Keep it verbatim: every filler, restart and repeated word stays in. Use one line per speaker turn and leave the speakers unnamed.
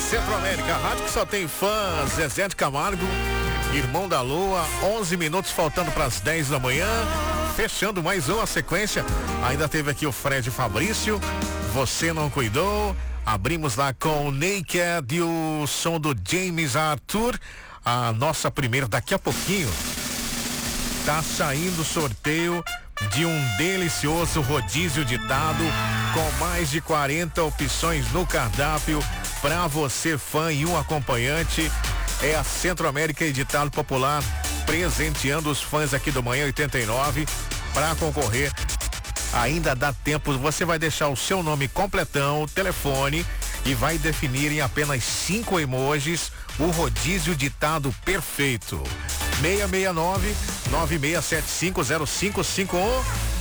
Centro-América, a rádio que só tem fãs. Zezé de Camargo, Irmão da Lua, onze minutos faltando para as dez da manhã. Fechando mais uma sequência. Ainda teve aqui o Fred Fabrício, Você Não Cuidou. Abrimos lá com o Naked e o som do James Arthur. A nossa primeira, daqui a pouquinho, tá saindo o sorteio de um delicioso rodízio ditado com mais de quarenta opções no cardápio para você, fã, e um acompanhante. É a Centro-América e Ditado Popular presenteando os fãs aqui do Manhã oitenta e nove. Para concorrer, ainda dá tempo. Você vai deixar o seu nome completão, o telefone, e vai definir em apenas cinco emojis o rodízio ditado perfeito. seis seis nove, nove seis sete cinco, zero cinco cinco um.